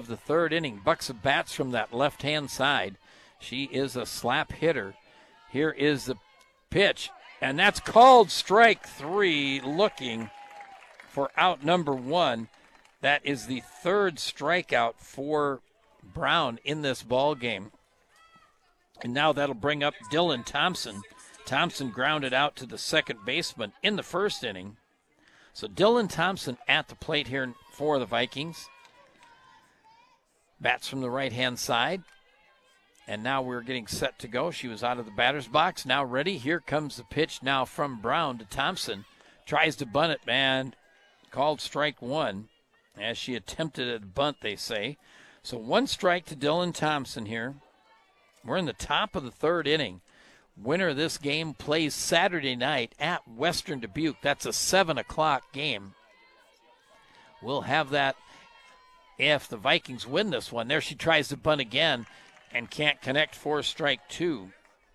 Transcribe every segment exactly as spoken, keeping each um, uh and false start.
of the third inning. Bucks of bats from that left-hand side. She is a slap hitter. Here is the pitch, and that's called strike three, looking for out number one. That is the third strikeout for Brown in this ball game. And now that'll bring up Dylan Thompson. Thompson grounded out to the second baseman in the first inning. So Dylan Thompson at the plate here for the Vikings. Bats from the right-hand side. And now we're getting set to go. She was out of the batter's box, now ready. Here comes the pitch now from Brown to Thompson. Tries to bunt it, man. Called strike one as she attempted a bunt, they say. So one strike to Dylan Thompson here. We're in the top of the third inning. Winner of this game plays Saturday night at Western Dubuque. That's a seven o'clock game. We'll have that if the Vikings win this one. There she tries to bunt again and can't connect for strike two.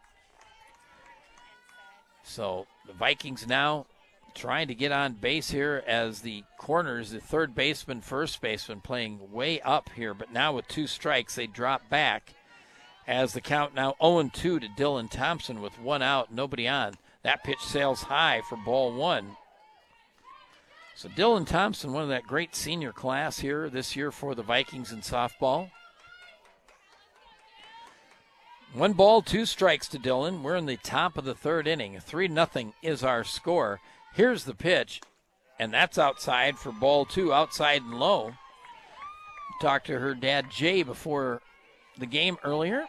So the Vikings now trying to get on base here as the corners, the third baseman, first baseman playing way up here. But now with two strikes, they drop back as the count now oh two to Dylan Thompson with one out, nobody on. That pitch sails high for ball one. So Dylan Thompson, one of that great senior class here this year for the Vikings in softball. One ball, two strikes to Dylan. We're in the top of the third inning. three nothing is our score. Here's the pitch, and that's outside for ball two, outside and low. Talked to her dad, Jay, before the game earlier,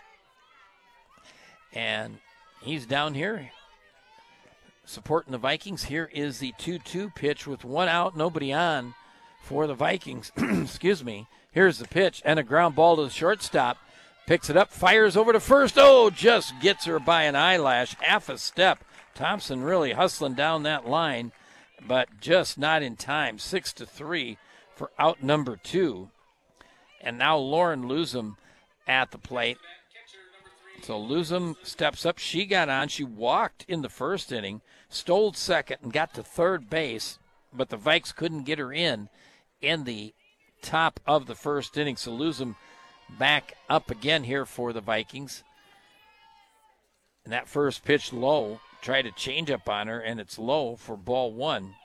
and he's down here supporting the Vikings. Here is the two two pitch with one out, nobody on for the Vikings. Excuse me. Here's the pitch, and a ground ball to the shortstop. Picks it up, fires over to first. Oh, just gets her by an eyelash, half a step. Thompson really hustling down that line, but just not in time. Six to three for out number two. And now Lauren Luzum at the plate. So Luzum steps up. She got on. She walked in the first inning, stole second, and got to third base, but the Vikes couldn't get her in in the top of the first inning. So Luzum back up again here for the Vikings. And that first pitch low. Tried to change up on her, and it's low for ball one.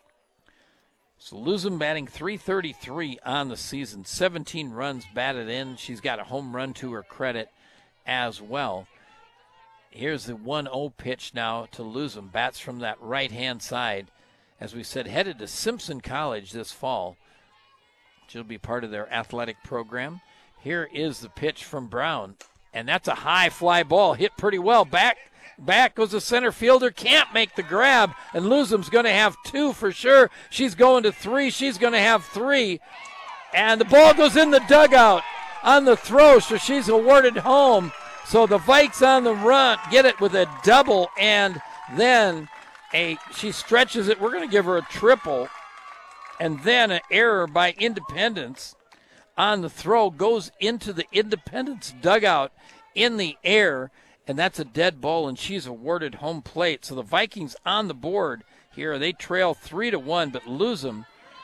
So Luzum batting three thirty-three on the season. seventeen runs batted in. She's got a home run to her credit as well. Here's the one oh pitch now to Luzum. Bats from that right-hand side. As we said, headed to Simpson College this fall. She'll be part of their athletic program. Here is the pitch from Brown, and that's a high fly ball. Hit pretty well. Back, back goes the center fielder. Can't make the grab, and Luzum's going to have two for sure. She's going to three. She's going to have three, and the ball goes in the dugout on the throw, so she's awarded home. So the Vikes on the run get it with a double, and then a she stretches it. We're going to give her a triple, and then an error by Independence on the throw goes into the Independence dugout in the air, and that's a dead ball, and she's awarded home plate. So the Vikings on the board here. They trail three to one, but Luzum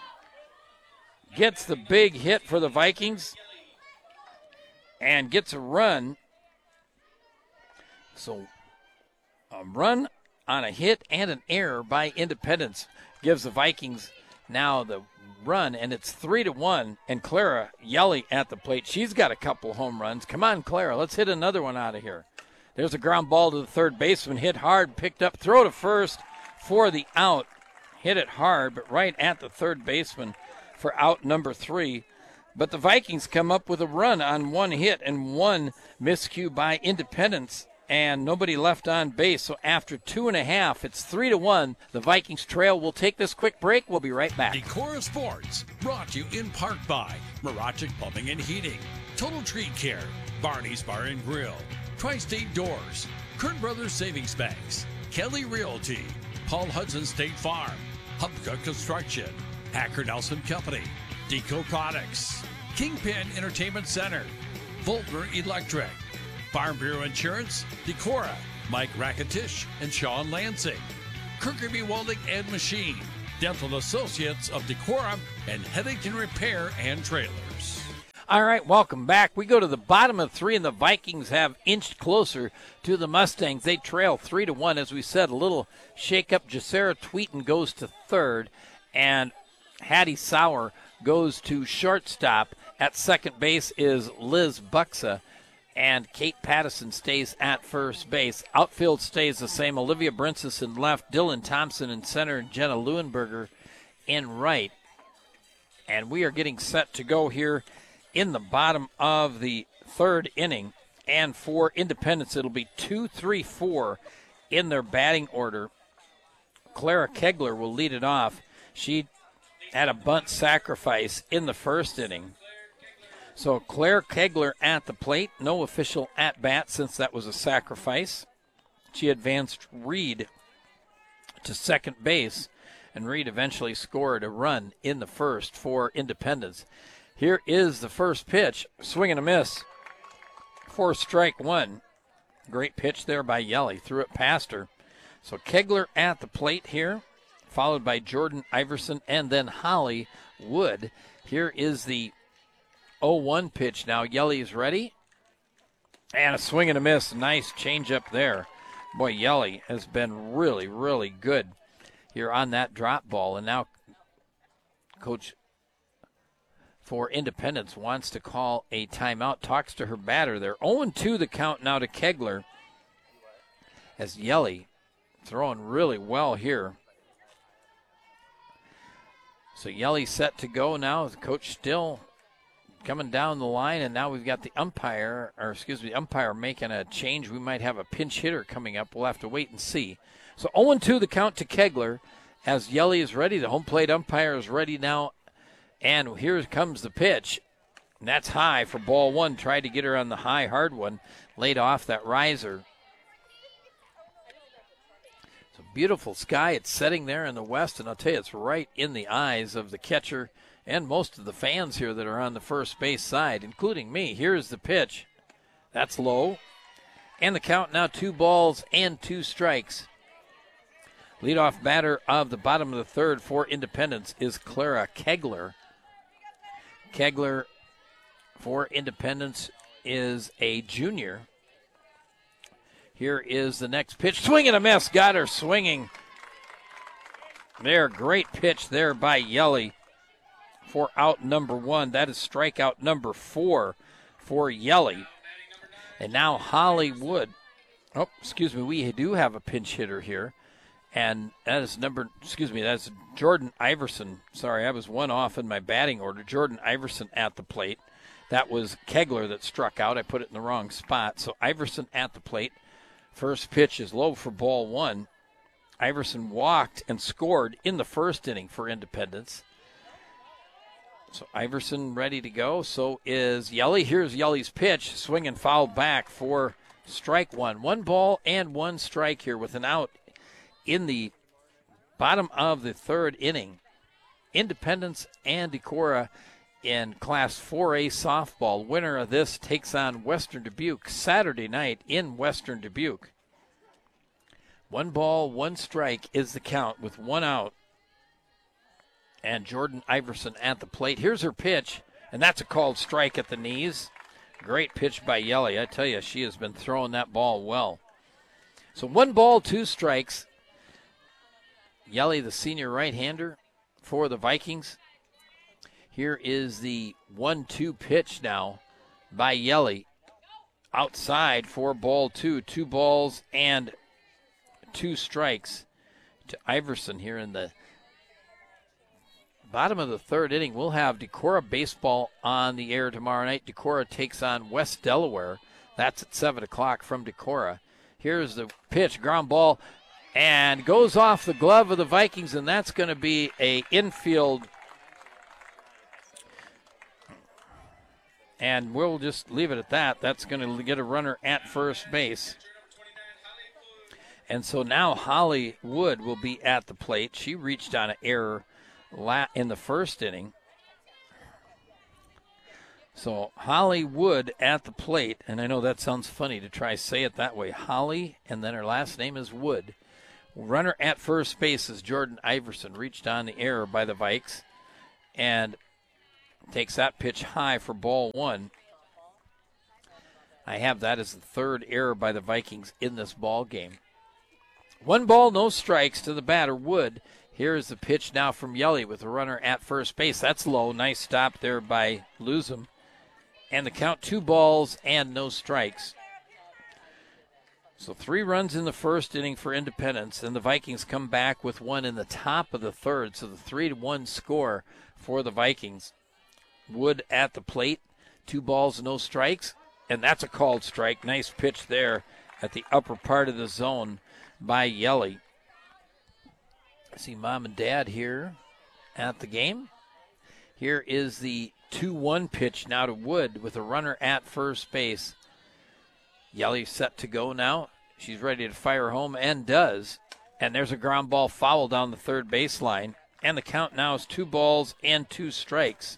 gets the big hit for the Vikings and gets a run. So a run on a hit and an error by Independence gives the Vikings now the run, and it's three to one. And Clara Yelly at the plate. She's got a couple home runs. Come on, Clara, let's hit another one out of here. There's a ground ball to the third baseman, hit hard, picked up, throw to first for the out. Hit it hard, but right at the third baseman for out number three. But the Vikings come up with a run on one hit and one miscue by Independence, and nobody left on base. So after two and a half, it's three to one. The Vikings trail. We'll take this quick break. We'll be right back. Decora Sports, brought to you in part by Mirachik Plumbing and Heating, Total Tree Care, Barney's Bar and Grill, Tri-State Doors, Kern Brothers Savings Banks, Kelly Realty, Paul Hudson State Farm, Hubka Construction, Hacker Nelson Company, Deco Products, Kingpin Entertainment Center, Voltmer Electric, Farm Bureau Insurance, Decora, Mike Raketish and Sean Lansing, Kirkby Welding and Machine, Dental Associates of Decora, and Headington Repair and Trailers. All right, welcome back. We go to the bottom of three, and the Vikings have inched closer to the Mustangs. They trail three to one. As we said, a little shake-up. Jacera Tweeten goes to third, and Hattie Sauer goes to shortstop. At second base is Liz Buxa, and Kate Pattison stays at first base. Outfield stays the same. Olivia Brinsis in left, Dylan Thompson in center, and Jenna Leuenberger in right. And we are getting set to go here in the bottom of the third inning. And for Independence, it'll be two, three, four in their batting order. Clara Kegler will lead it off. She had a bunt sacrifice in the first inning. So Claire Kegler at the plate. No official at-bat since that was a sacrifice. She advanced Reed to second base, and Reed eventually scored a run in the first for Independence. Here is the first pitch. Swing and a miss for strike one. Great pitch there by Yelly. Threw it past her. So Kegler at the plate here, followed by Jordan Iverson and then Holly Wood. Here is the oh one pitch now. Yelly is ready. And a swing and a miss. Nice changeup there. Boy, Yelly has been really, really good here on that drop ball. And now Coach for Independence wants to call a timeout. Talks to her batter there. oh two the count now to Kegler, as Yelly throwing really well here. So Yelly set to go now. The coach still coming down the line, and now we've got the umpire, or excuse me, umpire making a change. We might have a pinch hitter coming up. We'll have to wait and see. So oh two the count to Kegler, as Yelly is ready. The home plate umpire is ready now. And here comes the pitch. And that's high for ball one. Tried to get her on the high, hard one. Laid off that riser. It's a beautiful sky. It's setting there in the west, and I'll tell you, it's right in the eyes of the catcher and most of the fans here that are on the first base side, including me. Here's the pitch. That's low. And the count now two balls and two strikes. Leadoff batter of the bottom of the third for Independence is Clara Kegler. Kegler for Independence is a junior. Here is the next pitch. Swing and a miss. Got her swinging. There, great pitch there by Yelly for out number one. That is strikeout number four for Yelly. And now Holly Wood. Oh, excuse me, we do have a pinch hitter here. And that is number, excuse me, that's Jordan Iverson. Sorry, I was one off in my batting order. Jordan Iverson at the plate. That was Kegler that struck out. I put it in the wrong spot. So Iverson at the plate. First pitch is low for ball one. Iverson walked and scored in the first inning for Independence. So Iverson ready to go. So is Yelly. Here's Yelly's pitch. Swing and foul back for strike one. One ball and one strike here with an out in the bottom of the third inning. Independence and Decorah in Class four A softball. Winner of this takes on Western Dubuque Saturday night in Western Dubuque. One ball, one strike is the count with one out. And Jordan Iverson at the plate. Here's her pitch, and that's a called strike at the knees. Great pitch by Yelly. I tell you, she has been throwing that ball well. So one ball, two strikes. Yelly, the senior right-hander for the Vikings. Here is the one two pitch now by Yelly. Outside for ball two. Two balls and two strikes to Iverson here in the bottom of the third inning. We'll have Decorah baseball on the air tomorrow night. Decorah takes on West Delaware. That's at seven o'clock from Decorah. Here's the pitch, ground ball, and goes off the glove of the Vikings, and that's going to be a infield. And we'll just leave it at that. That's going to get a runner at first base. And so now Holly Wood will be at the plate. She reached on an error in the first inning. So Holly Wood at the plate, and I know that sounds funny to try say it that way. Holly, and then her last name is Wood. Runner at first base is Jordan Iverson, reached on the error by the Vikes. And takes that pitch high for ball one. I have that as the third error by the Vikings in this ball game. One ball, no strikes to the batter, Wood. Here is the pitch now from Yelly with a runner at first base. That's low. Nice stop there by Luzum. And the count, two balls and no strikes. So three runs in the first inning for Independence, and the Vikings come back with one in the top of the third. So the three to one score for the Vikings. Wood at the plate, two balls, no strikes, and that's a called strike. Nice pitch there at the upper part of the zone by Yelly. I see Mom and Dad here at the game. Here is the two one pitch now to Wood with a runner at first base. Yelly set to go now. She's ready to fire home and does. And there's a ground ball foul down the third baseline. And the count now is two balls and two strikes.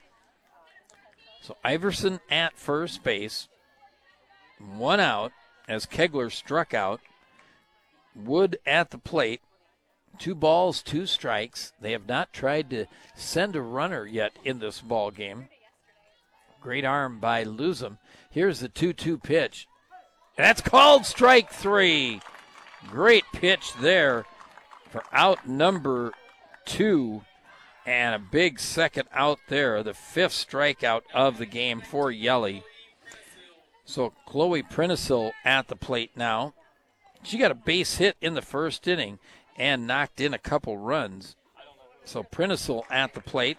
So Iverson at first base. One out as Kegler struck out. Wood at the plate. Two balls, two strikes. They have not tried to send a runner yet in this ball game. Great arm by Luzum. Here's the two two pitch. That's called strike three. Great pitch there for out number two. And a big second out there, the fifth strikeout of the game for Yelly. So Chloe Prentisil at the plate now. She got a base hit in the first inning and knocked in a couple runs. So Prentisil at the plate.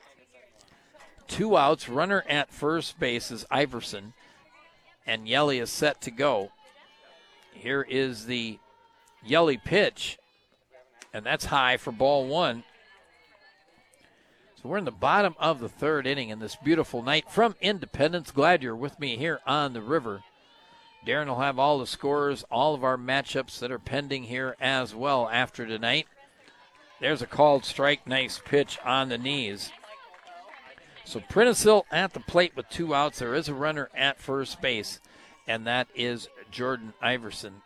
Two outs, runner at first base is Iverson. And Yelly is set to go. Here is the Yelly pitch. And that's high for ball one. So we're in the bottom of the third inning in this beautiful night from Independence. Glad you're with me here on the river. Darren will have all the scores, all of our matchups that are pending here as well after tonight. There's a called strike. Nice pitch on the knees. So Prentisil at the plate with two outs. There is a runner at first base, and that is Jordan Iverson.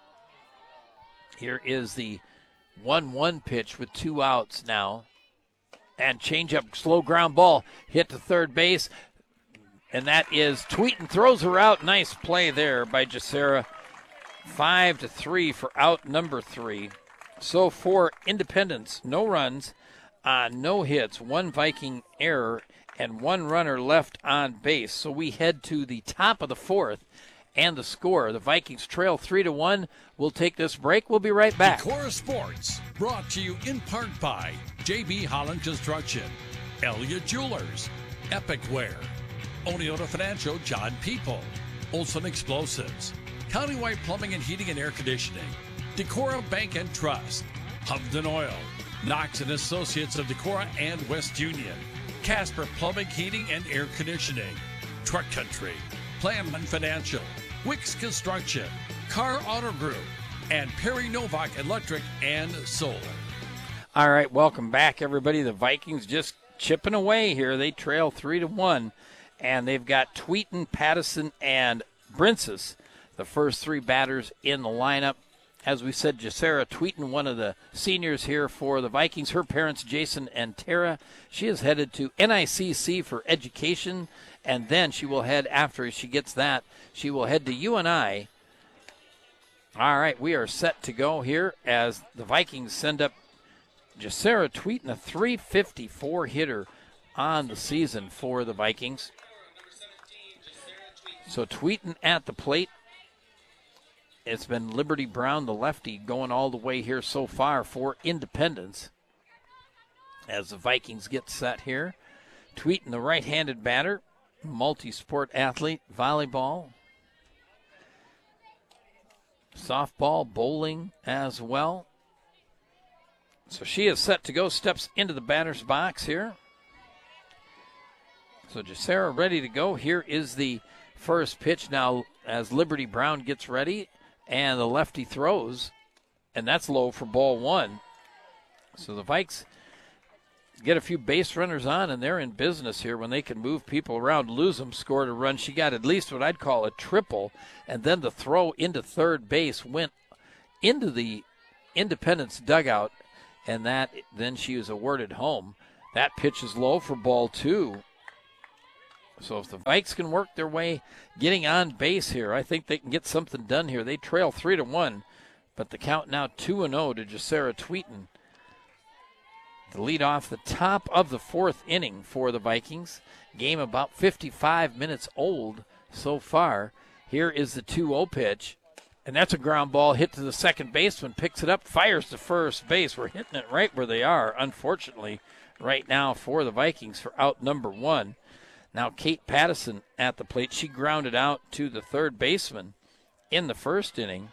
Here is the one one pitch with two outs now. And changeup, slow ground ball, hit to third base. And that is Tweeten throws her out. Nice play there by Jacera. Five to three for out number three. So for Independence, no runs, uh, no hits, one Viking error, and one runner left on base. So we head to the top of the fourth. And the score, the Vikings trail three to one. We'll take this break. We'll be right back. Decora Sports, brought to you in part by J B Holland Construction, Elliott Jewelers, Epic Wear, Oneota Financial, John People, Olson Explosives, Countywide Plumbing and Heating and Air Conditioning, Decora Bank and Trust, Hovden Oil, Knox and Associates of Decora and West Union, Casper Plumbing, Heating and Air Conditioning, Truck Country, Planman Financial, Wicks Construction, Car Auto Group, and Perry Novak Electric and Solar. All right, welcome back, everybody. The Vikings just chipping away here. They trail three to one, and they've got Tweeten, Pattison, and Brinsis, the first three batters in the lineup. As we said, Jacera Tweeten, one of the seniors here for the Vikings. Her parents, Jason and Tara. She is headed to N I C C for education, and then she will head, after she gets that, she will head to U N I. All right, we are set to go here as the Vikings send up Jacera Tweeten, a three fifty-four hitter on the season for the Vikings. So Tweeten at the plate. It's been Liberty Brown, the lefty, going all the way here so far for Independence. As the Vikings get set here, Tweeten, the right-handed batter, multi-sport athlete, volleyball, softball, bowling as well. So she is set to go, steps into the batter's box here. So Jacera ready to go. Here is the first pitch now as Liberty Brown gets ready. And the lefty throws, and that's low for ball one. So the Vikes get a few base runners on, and they're in business here when they can move people around. Luzum scored a run. She got at least what I'd call a triple, and then the throw into third base went into the Independence dugout, and that then she was awarded home. That pitch is low for ball two. So if the Vikes can work their way getting on base here, I think they can get something done here. They trail three to one, but the count now two and zero to Jacera Tweeten. To lead off the top of the fourth inning for the Vikings. Game about fifty-five minutes old so far. Here is the two oh pitch, and that's a ground ball hit to the second baseman. Picks it up, fires to first base. We're hitting it right where they are, unfortunately, right now for the Vikings for out number one. Now Kate Pattison at the plate. She grounded out to the third baseman in the first inning.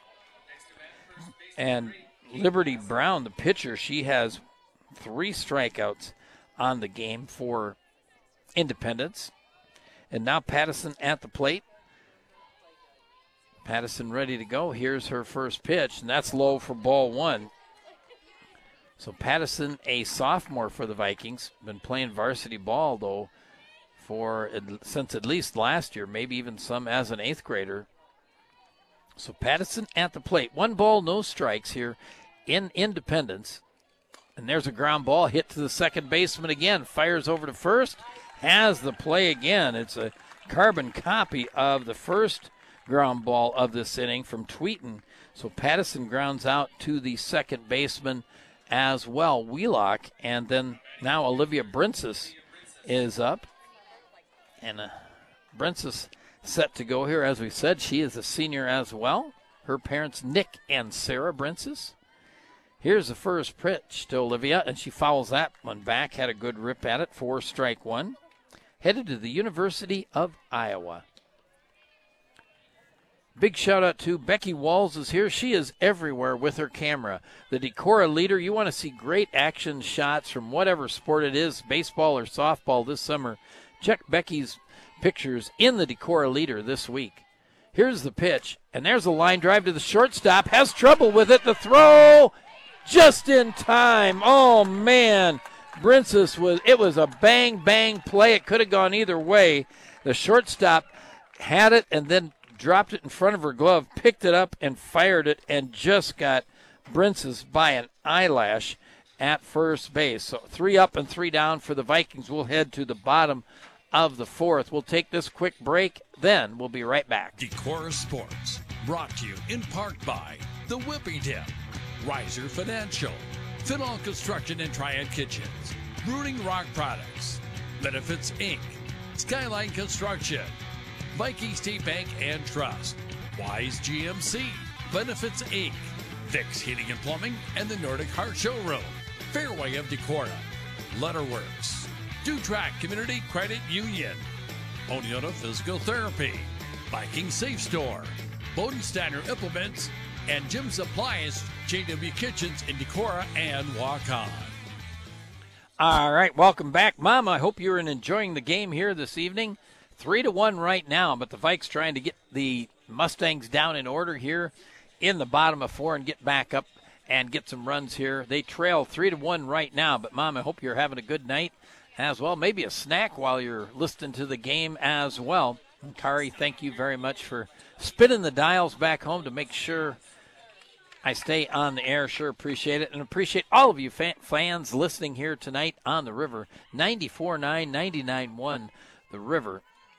And Liberty Brown, the pitcher, she has three strikeouts on the game for Independence. And now Pattison at the plate. Pattison ready to go. Here's her first pitch, and that's low for ball one. So Pattison, a sophomore for the Vikings, been playing varsity ball, though, for since at least last year, maybe even some as an eighth grader. So Pattison at the plate. One ball, no strikes here in Independence. And there's a ground ball hit to the second baseman again. Fires over to first. Has the play again. It's a carbon copy of the first ground ball of this inning from Tweeten. So Pattison grounds out to the second baseman as well, Wheelock. And then now Olivia Brinsis is up. And uh, Brinsis set to go here. As we said, she is a senior as well. Her parents, Nick and Sarah Brinsis. Here's the first pitch to Olivia, and she fouls that one back. Had a good rip at it for strike one. Headed to the University of Iowa. Big shout out to Becky Walls is here. She is everywhere with her camera. The Decorah leader. You want to see great action shots from whatever sport it is, baseball or softball this summer. Check Becky's pictures in the Decorah leader this week. Here's the pitch, and there's a line drive to the shortstop. Has trouble with it. The throw just in time. Oh, man. Brinsis was, it was a bang, bang play. It could have gone either way. The shortstop had it and then dropped it in front of her glove, picked it up and fired it, and just got Brinsis by an eyelash at first base. So three up and three down for the Vikings. We'll head to the bottom of the fourth. We'll take this quick break, then we'll be right back. Decorah Sports, brought to you in part by The Whippy Dip, Riser Financial, Finall Construction and Triad Kitchens, Brooding Rock Products, Benefits Incorporated, Skyline Construction, Viking State Bank and Trust, Wise G M C, Benefits Incorporated, Vicks Heating and Plumbing, and the Nordic Heart Showroom, Fairway of Decorah, Letterworks, Dutrack Community Credit Union, Oneota Physical Therapy, Viking Safe Store, Bodensteiner Implements, and Jim's Appliance, J W Kitchens in Decorah and Waukon. All right, welcome back, Mom. I hope you're enjoying the game here this evening. Three to one right now, but the Vikes trying to get the Mustangs down in order here in the bottom of four and get back up and get some runs here. They trail three to one right now, but Mom, I hope you're having a good night as well. Maybe a snack while you're listening to the game as well. And Kari, thank you very much for spinning the dials back home to make sure I stay on the air. Sure appreciate it, and appreciate all of you fan- fans listening here tonight on the River. ninety-four point nine, ninety-nine point one, the River.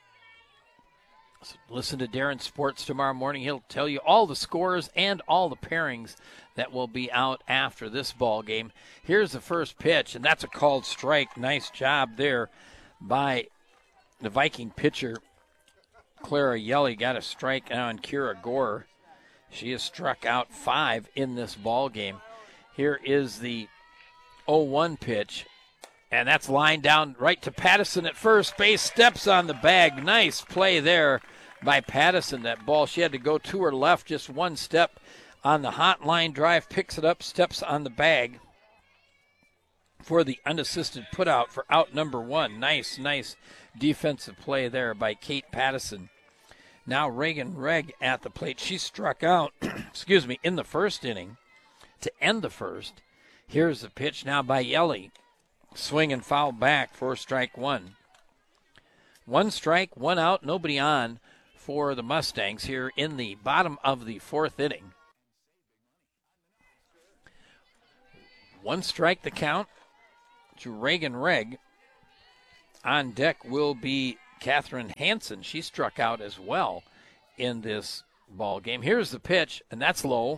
So listen to Darren Sports tomorrow morning. He'll tell you all the scores and all the pairings that will be out after this ball game. Here's the first pitch, and that's a called strike. Nice job there by the Viking pitcher. Clara Yelly got a strike now on Kira Gore. She has struck out five in this ball game. Here is the oh one pitch, and that's lined down right to Pattison at first base. Steps on the bag. Nice play there by Pattison. That ball, she had to go to her left just one step on the hot line drive. Picks it up, steps on the bag for the unassisted putout for out number one. Nice, nice defensive play there by Kate Pattison. Now Reagan Reg at the plate. She struck out, excuse me, in the first inning to end the first. Here's the pitch now by Yelly. Swing and foul back for strike one. One strike, one out, nobody on for the Mustangs here in the bottom of the fourth inning. One strike the count to Reagan Reg. On deck will be Catherine Hansen. She struck out as well in this ball game. Here's the pitch, and that's low.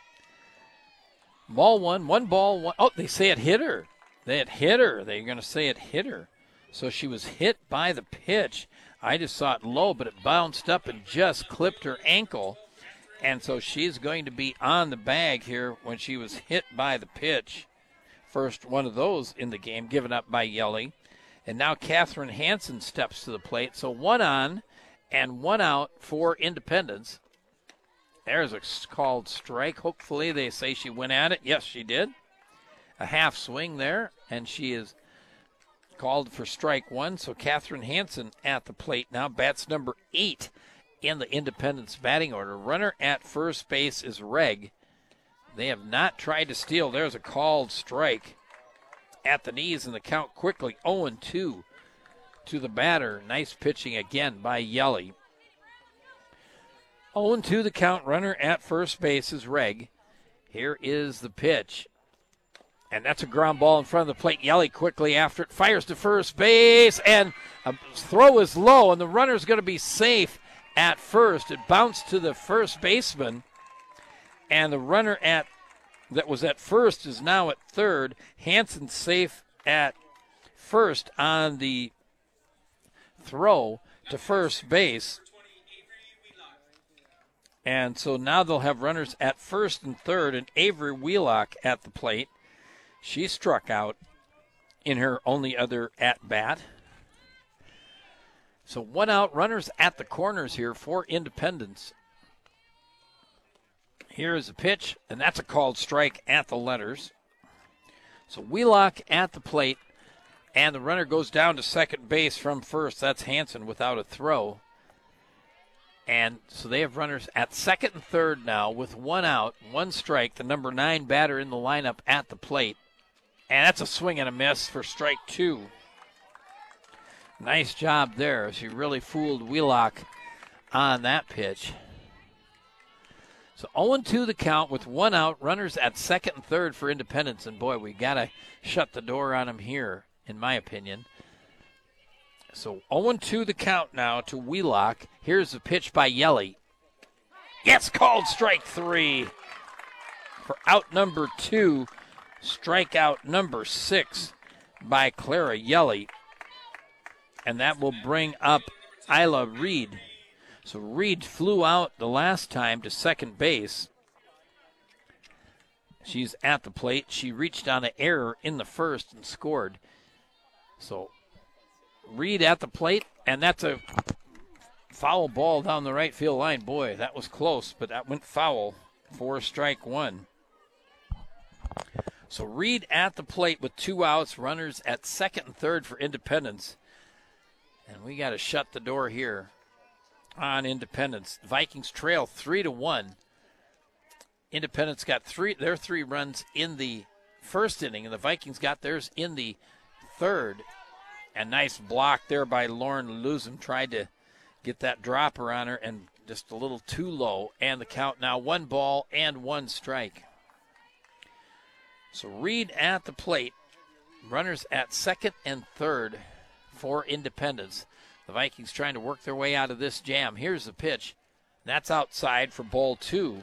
Ball one, one ball, one. Oh, they say it hit her. They had hit her. They're going to say it hit her. So she was hit by the pitch. I just saw it low, but it bounced up and just clipped her ankle. And so she's going to be on the bag here when she was hit by the pitch. First one of those in the game, given up by Yelly. And now Catherine Hansen steps to the plate. So one on and one out for Independence. There's a called strike. Hopefully they say she went at it. Yes, she did. A half swing there, and she is called for strike one. So Catherine Hansen at the plate now. Bats number eight in the Independence batting order. Runner at first base is Reg. They have not tried to steal. There's a called strike at the knees, and the count quickly oh and two to the batter. Nice pitching again by Yelly. oh and two the count. Runner at first base is Reg. Here is the pitch. And that's a ground ball in front of the plate. Yelly quickly after it. Fires to first base. And a throw is low. And the runner's going to be safe at first. It bounced to the first baseman. And the runner at that was at first is now at third. Hansen safe at first on the throw to first base. And so now they'll have runners at first and third, and Avery Wheelock at the plate. She struck out in her only other at-bat. So one out, runners at the corners here for Independence. Here is a pitch, and that's a called strike at the letters. So Wheelock at the plate, and the runner goes down to second base from first. That's Hansen without a throw. And so they have runners at second and third now with one out, one strike, the number nine batter in the lineup at the plate. And that's a swing and a miss for strike two. Nice job there. She really fooled Wheelock on that pitch. So oh and two the count with one out, runners at second and third for Independence. And boy, we got to shut the door on them here, in my opinion. So oh and two the count now to Wheelock. Here's the pitch by Yelly. Yes, called strike three for out number two. Strikeout number six by Clara Yelly. And that will bring up Isla Reed. So Reed flew out the last time to second base. She's at the plate. She reached on an error in the first and scored. So Reed at the plate, and that's a foul ball down the right field line. Boy, that was close, but that went foul for strike one. So Reed at the plate with two outs, runners at second and third for Independence. And we got to shut the door here on Independence. Vikings trail three to one. Independence got three their three runs in the first inning, and the Vikings got theirs in the third. And nice block there by Lauren Luzum. Tried to get that dropper on her and just a little too low. And the count now one ball and one strike. So Reed at the plate. Runners at second and third for Independence. The Vikings trying to work their way out of this jam. Here's the pitch. That's outside for ball two.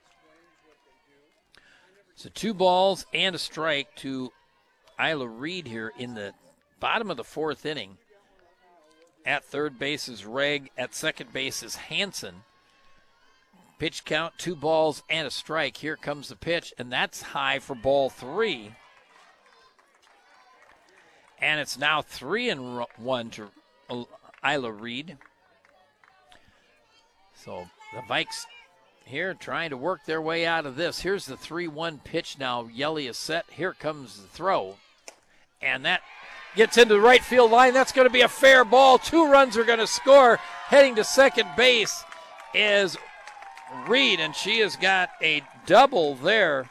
So two balls and a strike to Isla Reed here in the bottom of the fourth inning. At third base is Reg. At second base is Hansen. Pitch count, two balls and a strike. Here comes the pitch, and that's high for ball three. And it's now three and one to Isla Reed. So the Vikes here trying to work their way out of this. Here's the three one pitch now. Yelly is set. Here comes the throw. And that gets into the right field line. That's going to be a fair ball. Two runs are going to score. Heading to second base is Reed, and she has got a double there.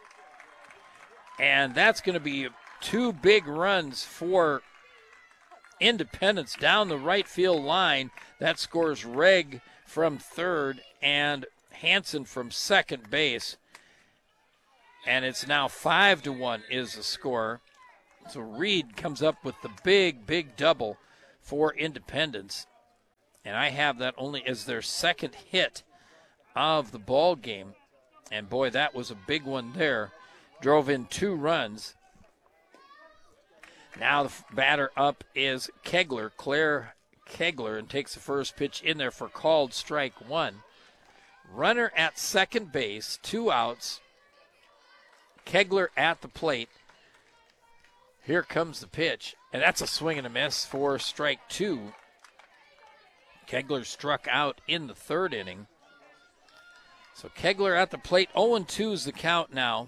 And that's going to be two big runs for Independence down the right field line. That scores Reg from third and Hansen from second base. And it's now five to one is the score. So Reed comes up with the big, big double for Independence. And I have that only as their second hit of the ball game. And boy, that was a big one there. Drove in two runs. Now the batter up is Kegler, Claire Kegler, and takes the first pitch in there for called strike one. Runner at second base, two outs. Kegler at the plate. Here comes the pitch, and that's a swing and a miss for strike two. Kegler struck out in the third inning. So Kegler at the plate, oh and two is the count now.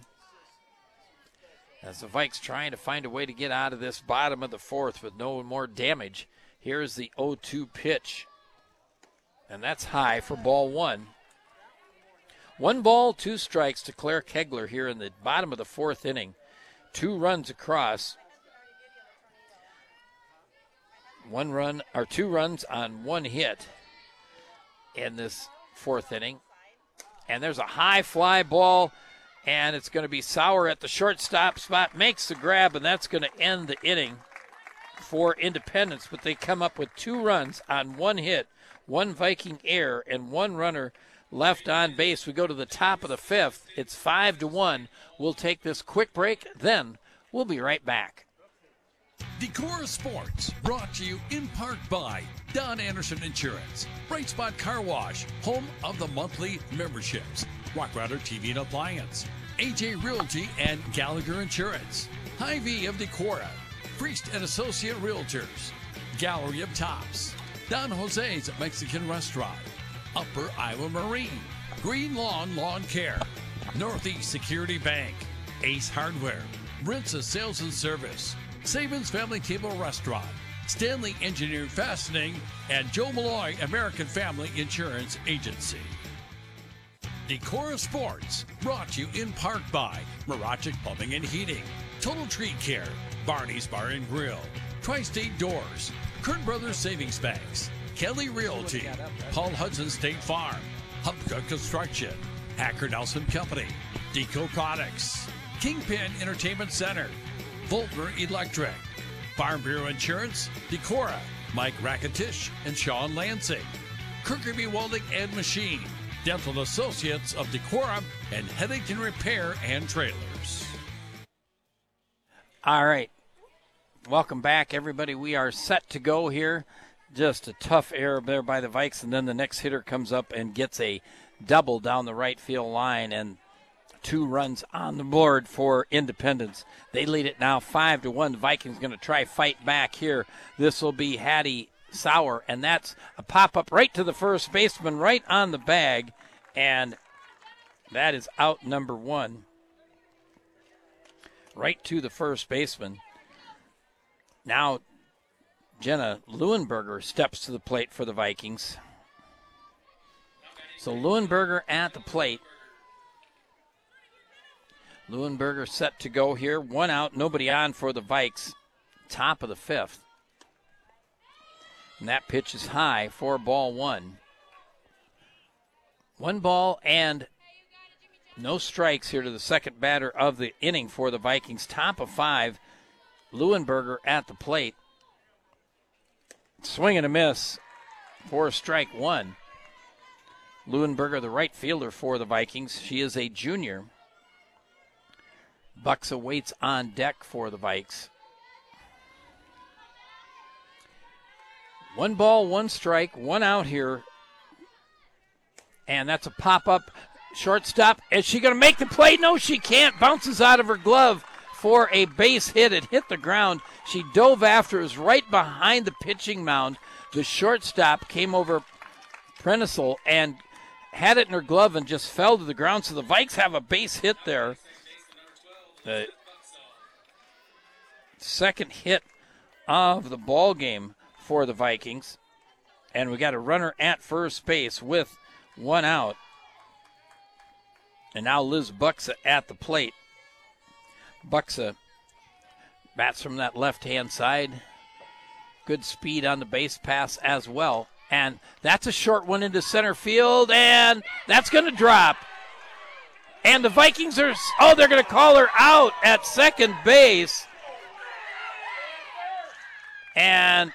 As the Vikes trying to find a way to get out of this bottom of the fourth with no more damage. Here's the oh two pitch. And that's high for ball one. One ball, two strikes to Claire Kegler here in the bottom of the fourth inning. Two runs across. One run, or two runs on one hit in this fourth inning. And there's a high fly ball, and it's going to be Sauer at the shortstop spot, makes the grab, and that's going to end the inning for Independence. But they come up with two runs on one hit, one Viking error, and one runner left on base. We go to the top of the fifth. It's five to one. We'll take this quick break, then we'll be right back. Decora Sports, brought to you in part by Don Anderson Insurance, Bright Spot Car Wash, home of the monthly memberships, Rock Router T V and Appliance, A J Realty and Gallagher Insurance, Hy-Vee of Decora, Priest and Associate Realtors, Gallery of Tops, Don Jose's Mexican Restaurant, Upper Iowa Marine, Green Lawn Lawn Care, Northeast Security Bank, Ace Hardware, Rinsa Sales and Service, Sabins Family Cable Restaurant, Stanley Engineered Fastening, and Joe Malloy American Family Insurance Agency. Decora Sports, brought to you in part by Mirachik Plumbing and Heating, Total Tree Care, Barney's Bar and Grill, Tri-State Doors, Kern Brothers Savings Banks, Kelly Realty, Paul Hudson State Farm, Hubka Construction, Hacker Nelson Company, Deco Products, Kingpin Entertainment Center, Voltmer Electric, Farm Bureau Insurance, Decora, Mike Raketish and Sean Lansing, Kirkby Welding and Machine, Dental Associates of Decora, and Headington Repair and Trailers. All right. Welcome back, everybody. We are set to go here. Just a tough error there by the Vikes, and then the next hitter comes up and gets a double down the right field line, and two runs on the board for Independence. They lead it now five to one. The Vikings going to try fight back here. This will be Hattie Sauer, and that's a pop-up right to the first baseman, right on the bag, and that is out number one. Right to the first baseman. Now Jenna Leuenberger steps to the plate for the Vikings. So Leuenberger at the plate. Leuenberger set to go here. One out, nobody on for the Vikes. Top of the fifth. And that pitch is high for ball one. One ball and no strikes here to the second batter of the inning for the Vikings. Top of five. Leuenberger at the plate. Swing and a miss for strike one. Leuenberger, the right fielder for the Vikings. She is a junior. Buxa waits on deck for the Vikes. One ball, one strike, one out here. And that's a pop-up shortstop. Is she going to make the play? No, she can't. Bounces out of her glove for a base hit. It hit the ground. She dove after. It was right behind the pitching mound. The shortstop came over Prenisel and had it in her glove and just fell to the ground. So the Vikes have a base hit there. The second hit of the ball game for the Vikings. And we got a runner at first base with one out. And now Liz Buxa at the plate. Buxa bats from that left-hand side. Good speed on the base pass as well. And that's a short one into center field, and that's going to drop. And the Vikings are, oh, they're going to call her out at second base. And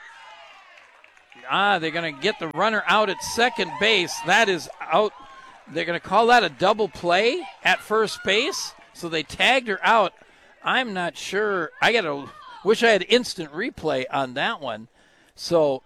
ah, they're going to get the runner out at second base. That is out. They're going to call that a double play at first base. So they tagged her out. I'm not sure. I got to wish I had instant replay on that one. So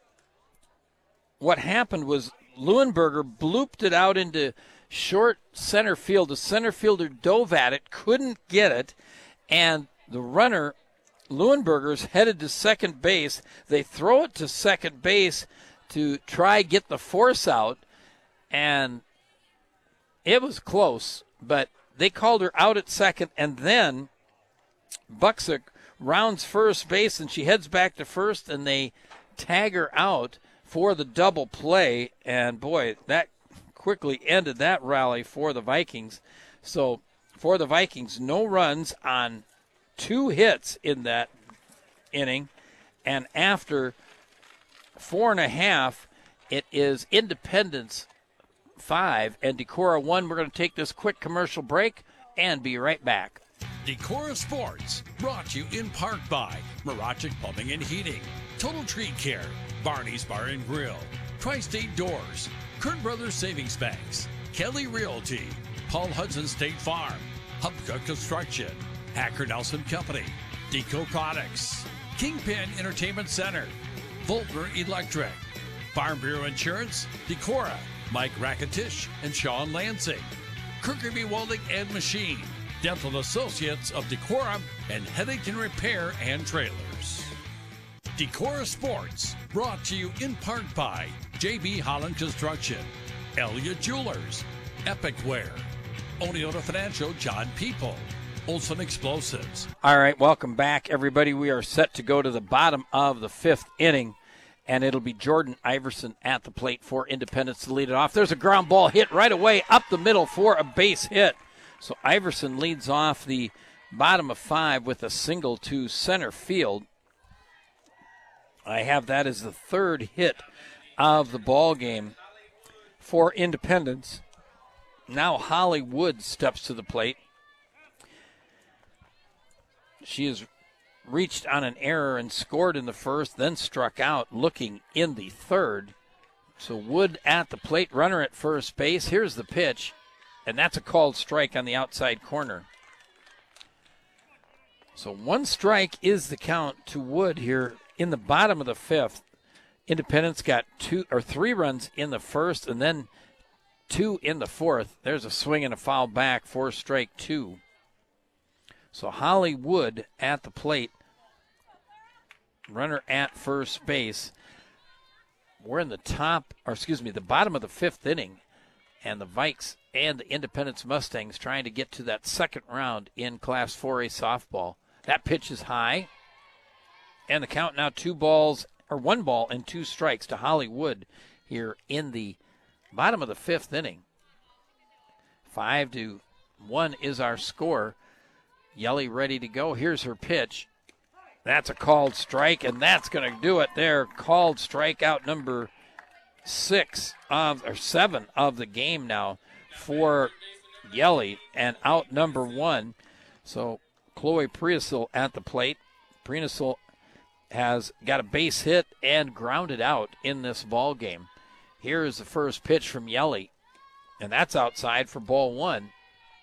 what happened was Leuenberger blooped it out into short center field. The center fielder dove at it, couldn't get it, and the runner, Leuenberger's headed to second base. They throw it to second base to try get the force out, and it was close, but they called her out at second, and then Buxick rounds first base, and she heads back to first, and they tag her out for the double play, and boy, that quickly ended that rally for the Vikings. So for the Vikings, no runs on two hits in that inning, and after four and a half, it is Independence five and Decorah one. We're going to take this quick commercial break and be right back. Decorah Sports, brought to you in part by Mirachik Plumbing and Heating, Total Tree Care, Barney's Bar and Grill, Tri-State Doors, Kern Brothers Savings Banks, Kelly Realty, Paul Hudson State Farm, Hubka Construction, Hacker Nelson Company, Deco Products, Kingpin Entertainment Center, Volkner Electric, Farm Bureau Insurance, Decorah, Mike Raketish and Sean Lansing, Kirkby Welding and Machine, Dental Associates of Decorah, and Headington Repair and Trailers. Decorah Sports, brought to you in part by J B Holland Construction, Elliott Jewelers, Epic Wear, Oneota Financial, John People, Olson Explosives. All right, welcome back, everybody. We are set to go to the bottom of the fifth inning, and it'll be Jordan Iverson at the plate for Independence to lead it off. There's a ground ball hit right away up the middle for a base hit. So Iverson leads off the bottom of five with a single to center field. I have that as the third hit of the ball game for Independence. Now Holly Wood steps to the plate. She has reached on an error and scored in the first, then struck out looking in the third. So Wood at the plate, runner at first base. Here's the pitch, and that's a called strike on the outside corner. So one strike is the count to Wood here in the bottom of the fifth. Independence got two or three runs in the first and then two in the fourth. There's a swing and a foul back for strike two. So Holly Wood at the plate, runner at first base. We're in the top, or excuse me, the bottom of the fifth inning, and the Vikes and the Independence Mustangs trying to get to that second round in Class four A softball. That pitch is high, and the count now two balls, or one ball and two strikes to Holly Wood here in the bottom of the fifth inning. Five to one is our score. Yelly ready to go. Here's her pitch. That's a called strike, and that's going to do it there. Called strikeout number six of or seven of the game now for Yelly, and out number one. So Chloe Priasil at the plate. Priasil has got a base hit and grounded out in this ball game. Here is the first pitch from Yelly, and that's outside for ball one.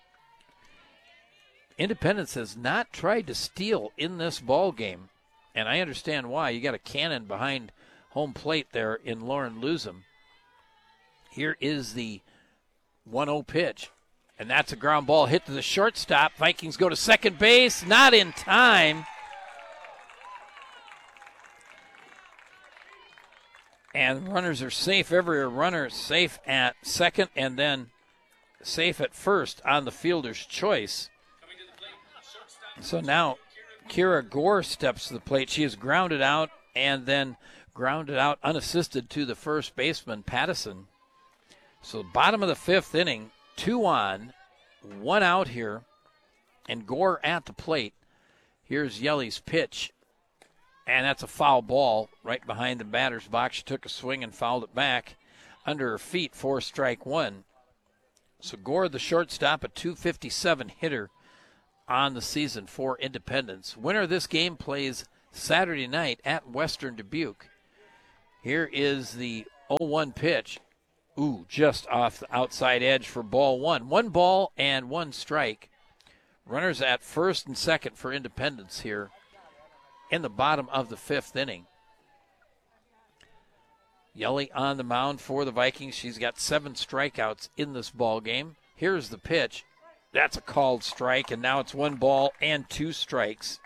Independence has not tried to steal in this ball game, and I understand why. You got a cannon behind home plate there in Lauren Lusum. Here is the one oh pitch, and that's a ground ball hit to the shortstop. Vikings go to second base, not in time. And runners are safe. Every runner is safe at second and then safe at first on the fielder's choice. So now Kira Gore steps to the plate. She is grounded out and then grounded out unassisted to the first baseman, Pattison. So bottom of the fifth inning, two on, one out here, and Gore at the plate. Here's Yelly's pitch, and that's a foul ball right behind the batter's box. She took a swing and fouled it back under her feet for strike one. So Gore, the shortstop, a two fifty-seven hitter on the season for Independence. Winner of this game plays Saturday night at Western Dubuque. Here is the oh one pitch. Ooh, just off the outside edge for ball one. One ball and one strike. Runners at first and second for Independence here in the bottom of the fifth inning. Yelly on the mound for the Vikings. She's got seven strikeouts in this ball game. Here's the pitch. That's a called strike, and now it's one ball and two strikes.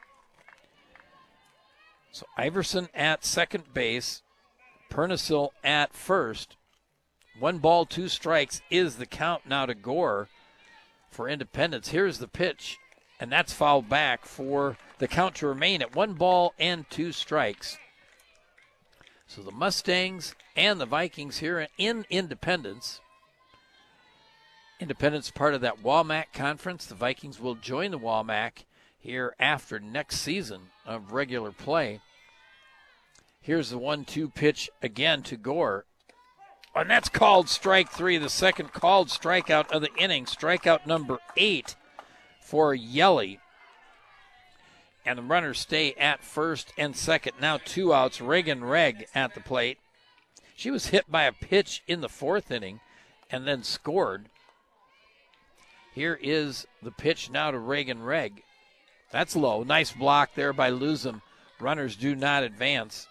So Iverson at second base, Pernisil at first. One ball, two strikes is the count now to Gore for Independence. Here's the pitch, and that's fouled back for the count to remain at one ball and two strikes. So the Mustangs and the Vikings here in Independence. Independence part of that W A M A C conference. The Vikings will join the W A M A C here after next season of regular play. Here's the one two pitch again to Gore. And that's called strike three, the second called strikeout of the inning. Strikeout number eight for Yelly. And the runners stay at first and second. Now two outs. Reagan Reg at the plate. She was hit by a pitch in the fourth inning and then scored. Here is the pitch now to Reagan Reg. That's low. Nice block there by Luzum. Runners do not advance.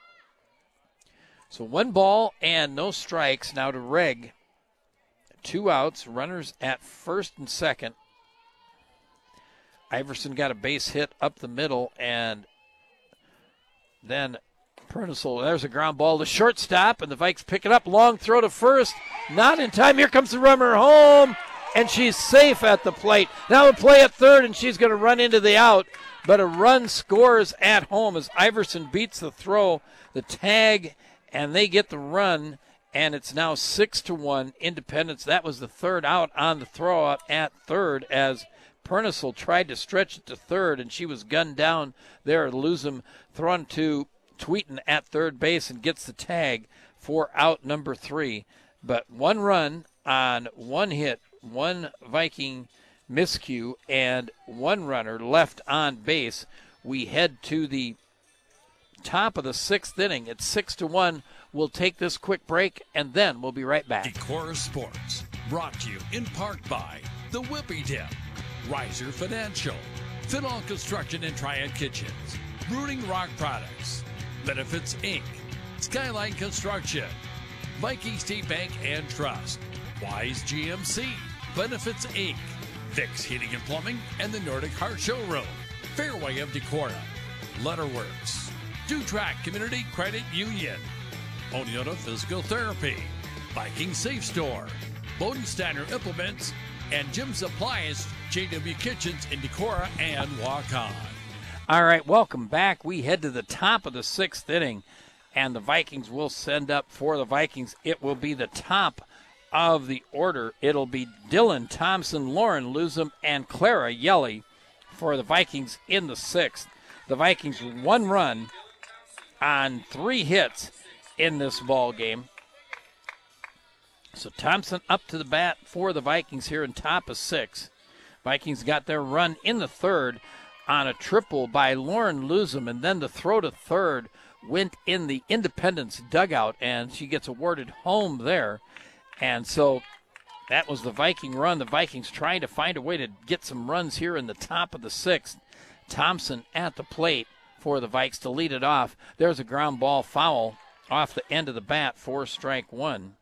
So one ball and no strikes now to Reg. Two outs. Runners at first and second. Iverson got a base hit up the middle, and then Pernisil, there's a ground ball to shortstop, and the Vikes pick it up. Long throw to first. Not in time. Here comes the runner home, and she's safe at the plate. Now a play at third, and she's going to run into the out, but a run scores at home as Iverson beats the throw, the tag, and they get the run, and it's now six to one Independence. That was the third out on the throw out at third as Pernisil tried to stretch it to third, and she was gunned down there. Luzum thrown to Tweeten at third base and gets the tag for out number three. But one run on one hit, one Viking miscue, and one runner left on base. We head to the top of the sixth inning. It's six to one. We'll take this quick break, and then we'll be right back. Decorah Sports, brought to you in part by the Whippy Dip, Riser Financial, Finall Construction and Triad Kitchens, Brooding Rock Products, Benefits Incorporated, Skyline Construction, Viking State Bank and Trust, Wise G M C, Benefits Incorporated, Fix Heating and Plumbing, and the Nordic Heart Showroom, Fairway of Decorah, Letterworks, Dutrack Community Credit Union, Oneota Physical Therapy, Viking Safe Store, Bodensteiner Implements, and Jim's Appliance, J W Kitchens in Decorah and Waukon. All right, welcome back. We head to the top of the sixth inning, and the Vikings will send up for the Vikings. It will be the top of the order. It'll be Dylan Thompson, Lauren Luzum, and Clara Yelly for the Vikings in the sixth. The Vikings one run on three hits in this ball game. So Thompson up to the bat for the Vikings here in top of six. Vikings got their run in the third on a triple by Lauren Luzum, and then the throw to third went in the Independence dugout, and she gets awarded home there. And so that was the Viking run. The Vikings trying to find a way to get some runs here in the top of the sixth. Thompson at the plate for the Vikes to lead it off. There's a ground ball foul off the end of the bat for strike one.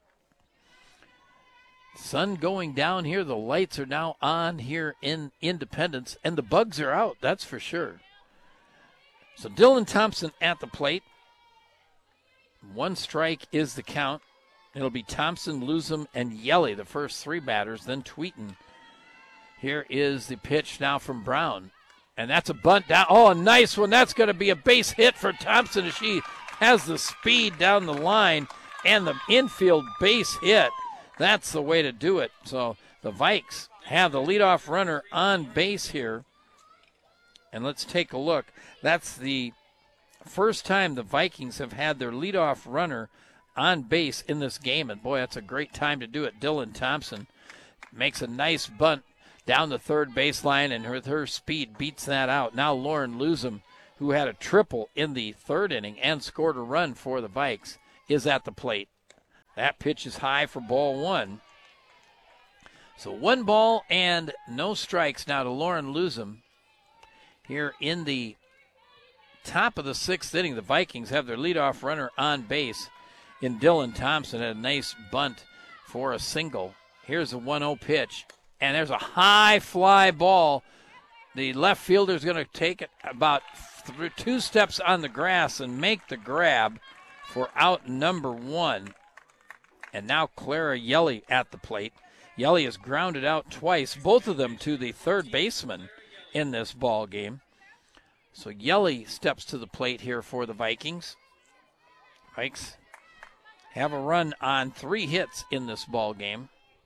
Sun going down here. The lights are now on here in Independence, and the bugs are out, that's for sure. So Dylan Thompson at the plate. One strike is the count. It'll be Thompson, Luzum, and Yelly, the first three batters, then Tweeten. Here is the pitch now from Brown, and that's a bunt down. Oh, a nice one. That's going to be a base hit for Thompson as she has the speed down the line and the infield base hit. That's the way to do it. So the Vikes have the leadoff runner on base here. And let's take a look. That's the first time the Vikings have had their leadoff runner on base in this game. And, boy, that's a great time to do it. Dylan Thompson makes a nice bunt down the third baseline, and with her speed beats that out. Now Lauren Luzum, who had a triple in the third inning and scored a run for the Vikes, is at the plate. That pitch is high for ball one. So one ball and no strikes now to Lauren Lusum. Here in the top of the sixth inning, the Vikings have their leadoff runner on base in Dylan Thompson. Had a nice bunt for a single. Here's a one oh pitch, and there's a high fly ball. The left fielder is going to take it about th- two steps on the grass and make the grab for out number one. And now Clara Yelly at the plate. Yelly has grounded out twice, both of them to the third baseman in this ball game. So Yelly steps to the plate here for the Vikings. Vikes have a run on three hits in this ball game.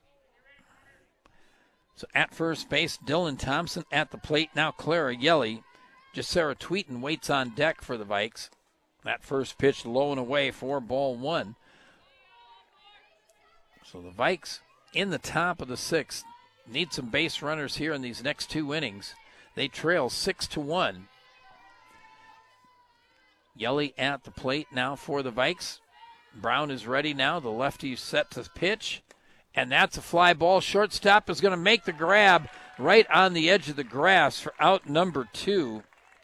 So at first base, Dylan Thompson at the plate. Now Clara Yelly. Jacera Tweeten waits on deck for the Vikes. That first pitch low and away for ball one. So the Vikes in the top of the sixth need some base runners here in these next two innings. They trail six to one. Yelly at the plate now for the Vikes. Brown is ready now. The lefty set to pitch. And that's a fly ball. Shortstop is going to make the grab right on the edge of the grass for out number two.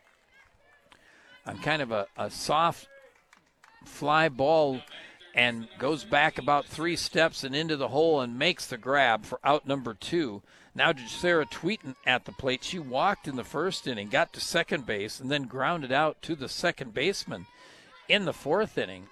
On kind of a, a soft fly ball, and goes back about three steps and into the hole and makes the grab for out number two. Now Sarah Tweeten at the plate. She walked in the first inning, got to second base, and then grounded out to the second baseman in the fourth inning.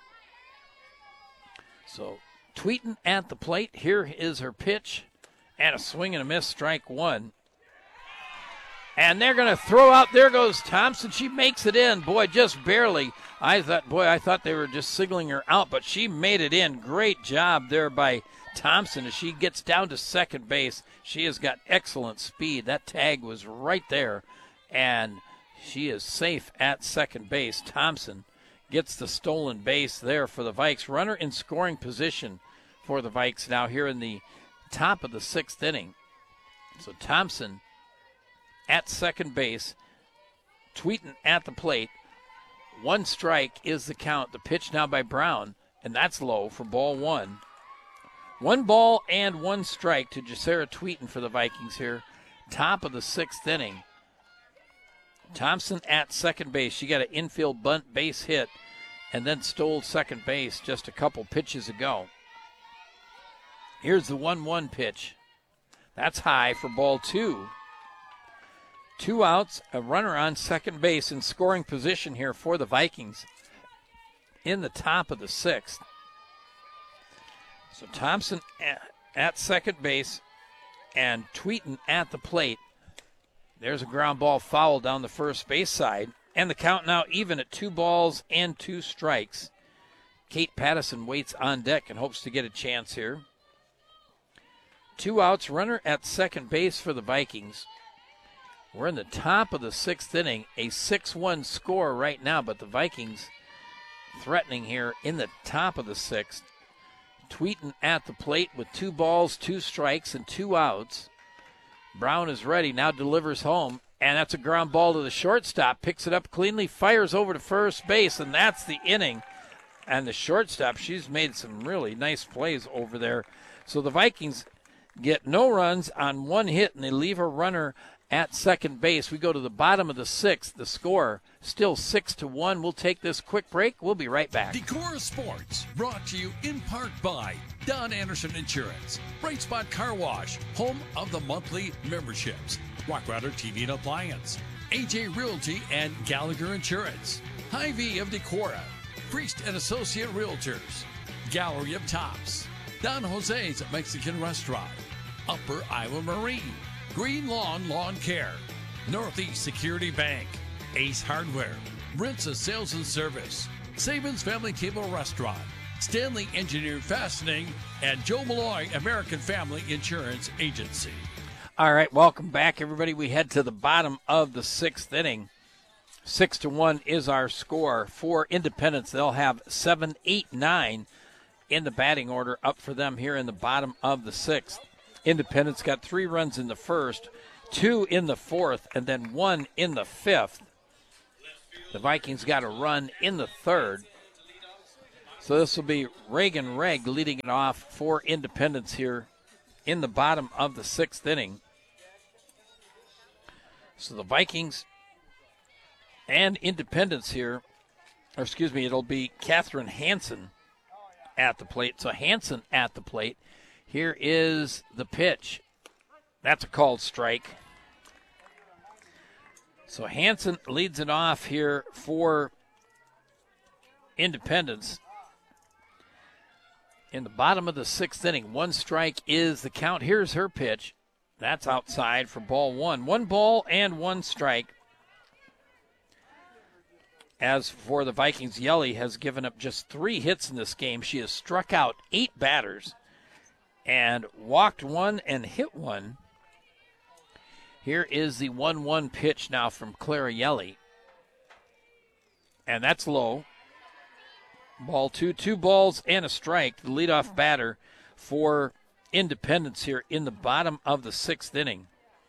So Tweeten at the plate. Here is her pitch, and a swing and a miss, strike one. And they're going to throw out. There goes Thompson. She makes it in. Boy, just barely. I thought, boy, I thought they were just signaling her out, but she made it in. Great job there by Thompson as she gets down to second base. She has got excellent speed. That tag was right there, and she is safe at second base. Thompson gets the stolen base there for the Vikes. Runner in scoring position for the Vikes now here in the top of the sixth inning. So Thompson at second base, Tweeten at the plate. One strike is the count. The pitch now by Brown, and that's low for ball one. One ball and one strike to Jacera Tweeten for the Vikings here. Top of the sixth inning. Thompson at second base. She got an infield bunt base hit and then stole second base just a couple pitches ago. Here's the one one pitch. That's high for ball two. Two outs, a runner on second base in scoring position here for the Vikings in the top of the sixth. So Thompson at, at second base and Tweeten at the plate. There's a ground ball foul down the first base side, and the count now even at two balls and two strikes. Kate Pattison waits on deck and hopes to get a chance here. Two outs, runner at second base for the Vikings. We're in the top of the sixth inning, a six one score right now, but the Vikings threatening here in the top of the sixth. Tweeten at the plate with two balls, two strikes, and two outs. Brown is ready, now delivers home, and that's a ground ball to the shortstop. Picks it up cleanly, fires over to first base, and that's the inning. And the shortstop, she's made some really nice plays over there. So the Vikings get no runs on one hit, and they leave a runner at second base. We go to the bottom of the sixth. The score still six to one. We'll take this quick break. We'll be right back. Decor Sports, brought to you in part by Don Anderson Insurance, Bright Spot Car Wash, home of the monthly memberships, Rockrider T V and Appliance, A J Realty and Gallagher Insurance, Hy-Vee of Decorah, Priest and Associate Realtors, Gallery of Tops, Don Jose's Mexican Restaurant, Upper Iowa Marine, Green Lawn Lawn Care, Northeast Security Bank, Ace Hardware, Brinsa Sales and Service, Sabins Family Cable Restaurant, Stanley Engineered Fastening, and Joe Malloy American Family Insurance Agency. All right, welcome back, everybody. We head to the bottom of the sixth inning. Six to one is our score for Independence. They'll have seven, eight, nine in the batting order up for them here in the bottom of the sixth. Independence got three runs in the first, two in the fourth, and then one in the fifth. The Vikings got a run in the third. So this will be Reagan Reg leading it off for Independence here in the bottom of the sixth inning. So the Vikings and Independence here, or excuse me, it'll be Catherine Hansen at the plate. So Hansen at the plate. Here is the pitch. That's a called strike. So Hansen leads it off here for Independence. In the bottom of the sixth inning, one strike is the count. Here's her pitch. That's outside for ball one. One ball and one strike. As for the Vikings, Yelly has given up just three hits in this game. She has struck out eight batters and walked one and hit one. Here is the one one pitch now from Clara Yelly. And that's low. Ball two, two balls and a strike. The leadoff batter for Independence here in the bottom of the sixth inning.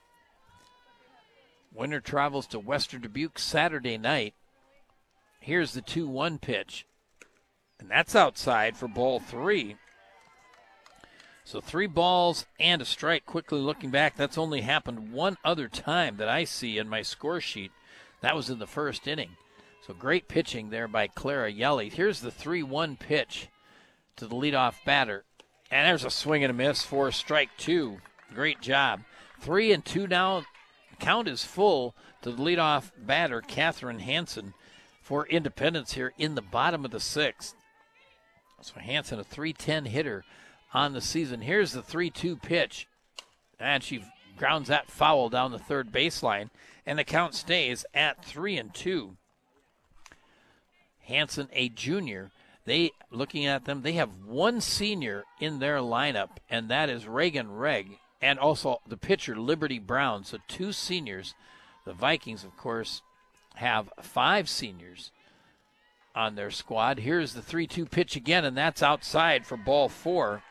Winner travels to Western Dubuque Saturday night. Here's the two one pitch. And that's outside for ball three. So three balls and a strike. Quickly looking back, that's only happened one other time that I see in my score sheet. That was in the first inning. So great pitching there by Clara Yelly. Here's the three one pitch to the leadoff batter. And there's a swing and a miss for strike two. Great job. Three and two now. Count is full to the leadoff batter, Catherine Hansen, for Independence here in the bottom of the sixth. So Hansen, a three ten hitter on the season. Here's the three two pitch. And she grounds that foul down the third baseline. And the count stays at three and two. Hansen, a junior. They, looking at them, they have one senior in their lineup, and that is Reagan Reg, and also the pitcher, Liberty Brown. So two seniors. The Vikings, of course, have five seniors on their squad. Here's the three two pitch again, and that's outside for ball four.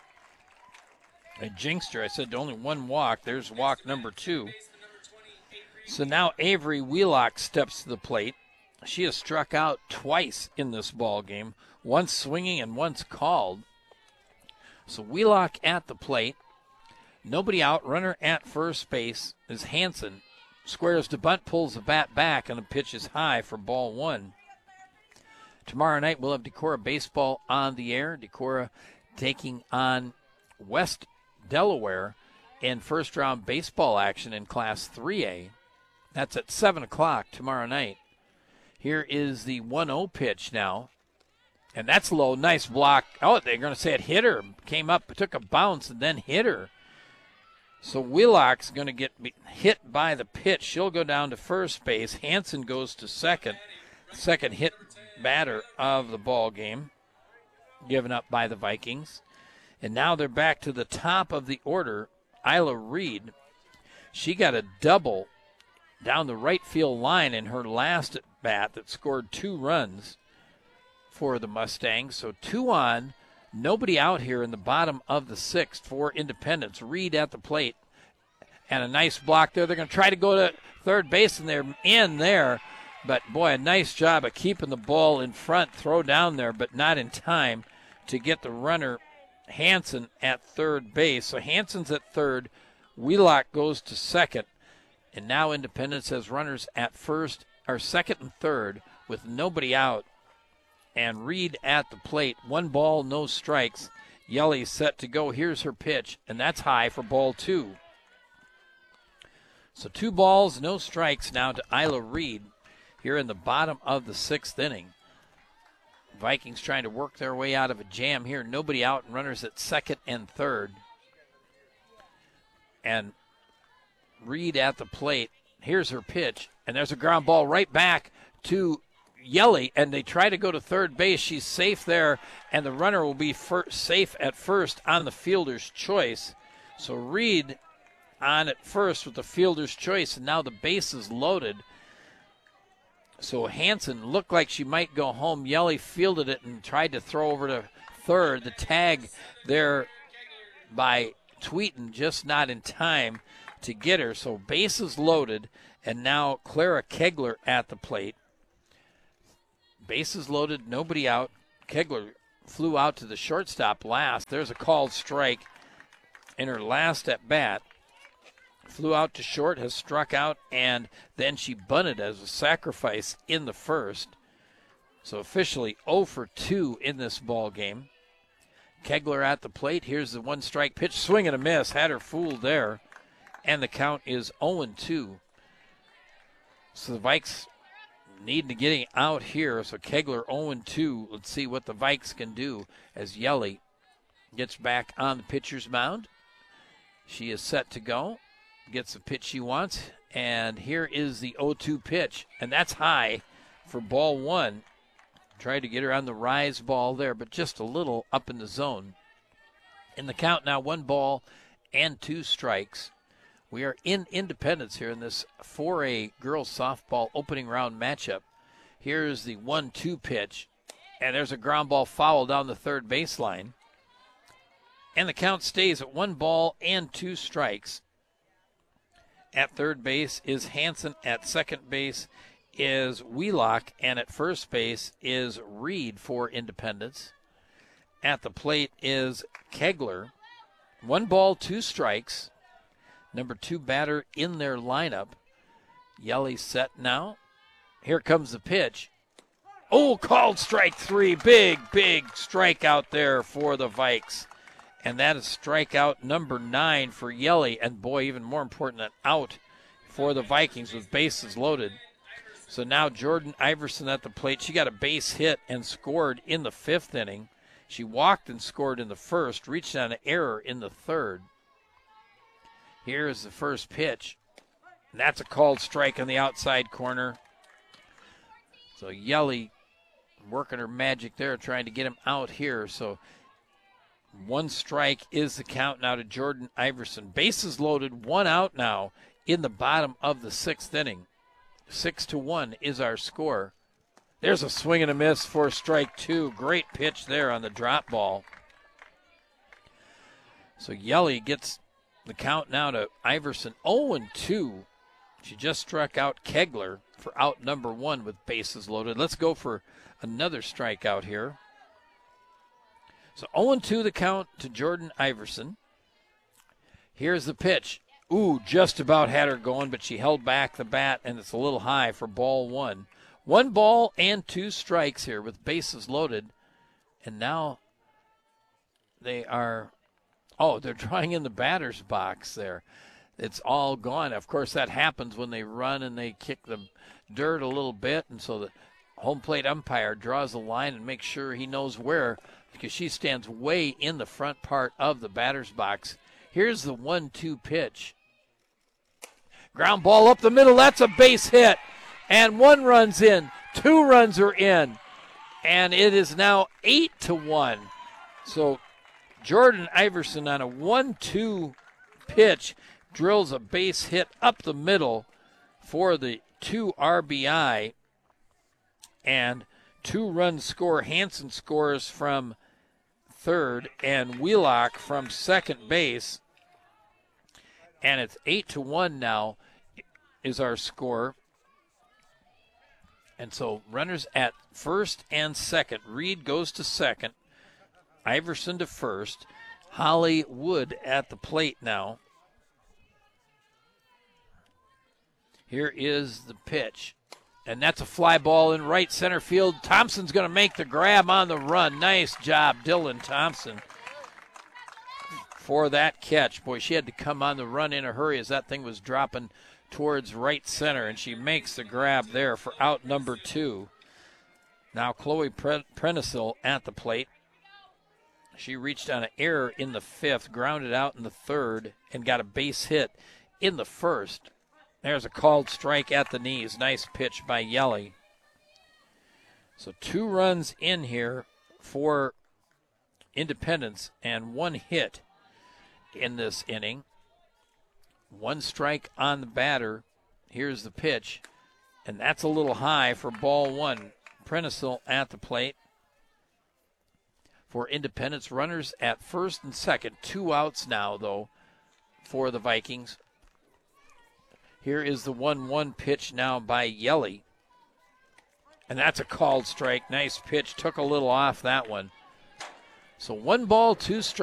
A jinxter, I said only one walk. There's walk number two. So now Avery Wheelock steps to the plate. She has struck out twice in this ball game, once swinging and once called. So Wheelock at the plate. Nobody out. Runner at first base is Hansen. Squares to bunt, pulls the bat back, and the pitch is high for ball one. Tomorrow night we'll have Decorah baseball on the air. Decorah taking on West Delaware in first-round baseball action in Class three A. That's at seven o'clock tomorrow night. Here is the one oh pitch now. And that's low. Nice block. Oh, they're going to say it hit her. Came up, took a bounce, and then hit her. So Wheelock's going to get hit by the pitch. She'll go down to first base. Hansen goes to second. Second hit batter of the ball game, given up by the Vikings. And now they're back to the top of the order. Isla Reed, she got a double down the right field line in her last at bat that scored two runs for the Mustangs. So two on, nobody out here in the bottom of the sixth for Independence. Reed at the plate, and a nice block there. They're going to try to go to third base, and they're in there. But, boy, a nice job of keeping the ball in front, throw down there, but not in time to get the runner, Hansen, at third base. So Hansen's at third. Wheelock goes to second. And now Independence has runners at first, or second and third, with nobody out. And Reed at the plate. One ball, no strikes. Yelly set to go. Here's her pitch, and that's high for ball two. So two balls, no strikes now to Isla Reed here in the bottom of the sixth inning. Vikings trying to work their way out of a jam here. Nobody out, and runners at second and third. And Reed at the plate. Here's her pitch, and there's a ground ball right back to Yelly, and they try to go to third base. She's safe there, and the runner will be first, safe at first on the fielder's choice. So Reed on at first with the fielder's choice, and now the base is loaded. So Hansen looked like she might go home. Yelly fielded it and tried to throw over to third. The tag there by Tweeten just not in time to get her. So bases loaded, and now Clara Kegler at the plate. Bases loaded, nobody out. Kegler flew out to the shortstop last. There's a called strike in her last at bat. Flew out to short, has struck out, and then she bunted as a sacrifice in the first. So officially oh for two in this ball game. Kegler at the plate. Here's the one strike pitch. Swing and a miss. Had her fooled there. And the count is oh and two. So the Vikes need to get out here. So Kegler oh and two. Let's see what the Vikes can do as Yelly gets back on the pitcher's mound. She is set to go. Gets the pitch she wants. And here is the oh two pitch. And that's high for ball one. Tried to get her on the rise ball there, but just a little up in the zone. In the count now, one ball and two strikes. We are in Independence here in this four A girls softball opening round matchup. Here's the one two pitch, and there's a ground ball foul down the third baseline. And the count stays at one ball and two strikes. At third base is Hansen. At second base is Wheelock, and at first base is Reed for Independence. At the plate is Kegler. One ball, two strikes. Number two batter in their lineup. Yelly set now. Here comes the pitch. Oh, called strike three. Big, big strikeout there for the Vikes. And that is strikeout number nine for Yelly. And boy, even more important than out for the Vikings with bases loaded. So now Jordan Iverson at the plate. She got a base hit and scored in the fifth inning. She walked and scored in the first, reached on an error in the third. Here is the first pitch. And that's a called strike on the outside corner. So Yelly working her magic there, trying to get him out here. So one strike is the count now to Jordan Iverson. Bases loaded, one out now in the bottom of the sixth inning. Six to one is our score. There's a swing and a miss for strike two. Great pitch there on the drop ball. So Yelly gets the count now to Iverson. oh and two. She just struck out Kegler for out number one with bases loaded. Let's go for another strikeout here. So oh and two the count to Jordan Iverson. Here's the pitch. Ooh, just about had her going, but she held back the bat, and it's a little high for ball one. One ball and two strikes here with bases loaded. And now they are, oh, they're drawing in the batter's box there. It's all gone. Of course, that happens when they run and they kick the dirt a little bit, and so the home plate umpire draws a line and makes sure he knows where, because she stands way in the front part of the batter's box. Here's the one two pitch. Ground ball up the middle. That's a base hit. And one run's in. Two runs are in. And it is now eight to one. So Jordan Iverson on a one two pitch drills a base hit up the middle for the two R B I. And two-run score. Hansen scores from third and Wheelock from second base. And it's eight to one now is our score. And so runners at first and second. Reed goes to second. Iverson to first. Holly Wood at the plate now. Here is the pitch. And that's a fly ball in right center field. Thompson's going to make the grab on the run. Nice job, Dylan Thompson, for that catch. Boy, she had to come on the run in a hurry as that thing was dropping towards right center, and she makes the grab there for out number two. Now Chloe Pre- Prentisil at the plate. She reached on an error in the fifth, grounded out in the third, and got a base hit in the first. There's a called strike at the knees. Nice pitch by Yelly. So two runs in here for Independence and one hit in this inning. One strike on the batter. Here's the pitch. And that's a little high for ball one. Prentisil at the plate. For Independence, runners at first and second. Two outs now, though, for the Vikings. Here is the one one pitch now by Yelly. And that's a called strike. Nice pitch. Took a little off that one. So one ball, two strikes.